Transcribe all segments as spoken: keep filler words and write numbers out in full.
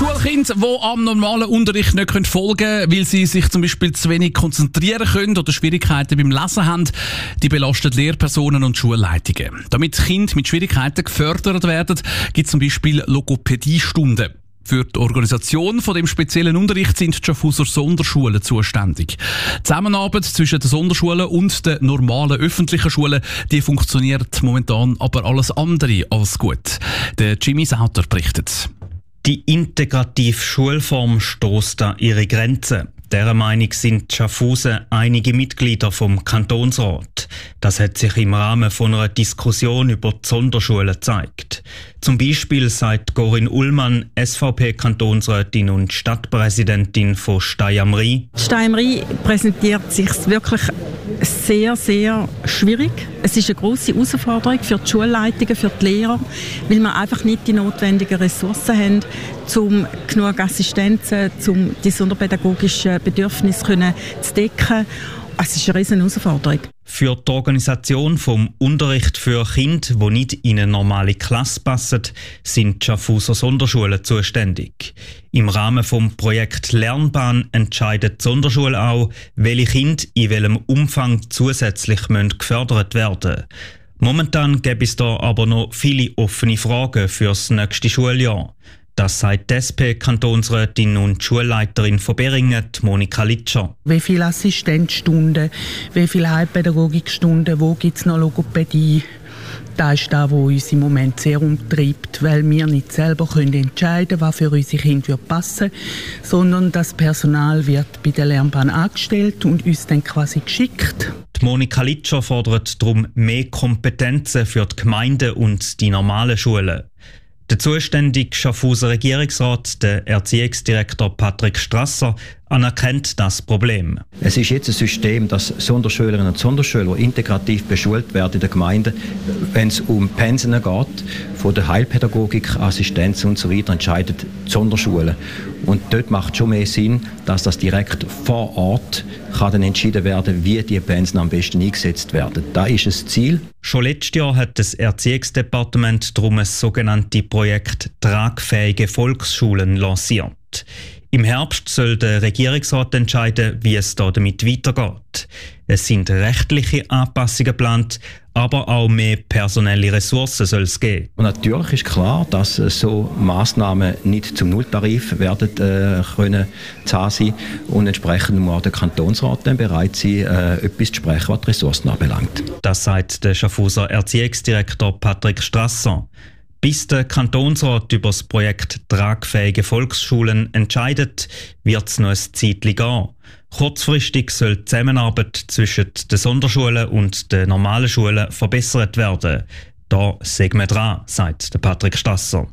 Schulkinder, die am normalen Unterricht nicht folgen können, weil sie sich zum Beispiel zu wenig konzentrieren können oder Schwierigkeiten beim Lesen haben, die belasten Lehrpersonen und Schulleitungen. Damit Kinder mit Schwierigkeiten gefördert werden, gibt es zum Beispiel Logopädiestunden. Für die Organisation von dem speziellen Unterricht sind die Schaffhauser Sonderschulen zuständig. Die Zusammenarbeit zwischen den Sonderschulen und den normalen öffentlichen Schulen, die funktioniert momentan aber alles andere als gut. Der Jimmy Sauter berichtet. Die integrative Schulform stösst an ihre Grenzen. Dieser Meinung sind Schaffhausen einige Mitglieder vom Kantonsrat. Das hat sich im Rahmen von einer Diskussion über die Sonderschulen gezeigt. Zum Beispiel sagt Corinne Ullmann, S V P-Kantonsrätin und Stadtpräsidentin von Stein am Rhein. Stein am Rhein präsentiert sich wirklich sehr, sehr schwierig. Es ist eine grosse Herausforderung für die Schulleitungen, für die Lehrer, weil wir einfach nicht die notwendigen Ressourcen haben, um genug Assistenzen, um die sonderpädagogischen Bedürfnisse können zu decken. Es ist eine riesige Herausforderung. Für die Organisation vom Unterricht für Kinder, die nicht in eine normale Klasse passen, sind die Schaffhauser Sonderschulen zuständig. Im Rahmen vom Projekt Lernbahn entscheidet die Sonderschule auch, welche Kinder in welchem Umfang zusätzlich gefördert werden müssen. Momentan gibt es da aber noch viele offene Fragen für das nächste Schuljahr. Das sagt die S P-Kantonsrätin und Schulleiterin von Beringen, Monika Litscher. Wie viele Assistenzstunden, wie viele Heilpädagogikstunden, wo gibt es noch Logopädie? Das ist das, was uns im Moment sehr umtreibt, weil wir nicht selber können entscheiden können, was für unsere Kinder passen würde, sondern das Personal wird bei der Lernbahn angestellt und uns dann quasi geschickt. Die Monika Litscher fordert darum mehr Kompetenzen für die Gemeinden und die normalen Schulen. Der zuständige Schaffhauser Regierungsrat, der Erziehungsdirektor Patrick Strasser, anerkennt das Problem. Es ist jetzt ein System, dass Sonderschülerinnen und Sonderschüler integrativ beschult werden in der Gemeinde. Wenn es um Pensen geht, von der Heilpädagogik, Assistenz und so weiter, entscheidet die Sonderschule. Und dort macht es schon mehr Sinn, dass das direkt vor Ort kann dann entschieden werden, wie die Pensen am besten eingesetzt werden. Das ist das Ziel. Schon letztes Jahr hat das Erziehungsdepartement darum ein sogenanntes Projekt «Tragfähige Volksschulen» lanciert. Im Herbst soll der Regierungsrat entscheiden, wie es da damit weitergeht. Es sind rechtliche Anpassungen geplant, aber auch mehr personelle Ressourcen soll es geben. Und natürlich ist klar, dass so Massnahmen nicht zum Nulltarif werden äh, können zu haben sein und entsprechend muss auch der Kantonsrat dann bereit sein, äh, etwas zu sprechen, was die Ressourcen anbelangt. Das sagt der Schaffhauser Erziehungsdirektor Patrick Strasser. Bis der Kantonsrat über das Projekt «Tragfähige Volksschulen» entscheidet, wird es noch ein Zeitchen gehen. Kurzfristig soll die Zusammenarbeit zwischen den Sonderschulen und den normalen Schulen verbessert werden. Da sind wir dran, sagt der Patrick Strasser.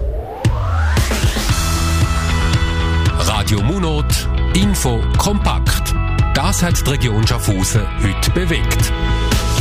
Radio Munot, Info kompakt. Das hat die Region Schaffhausen heute bewegt.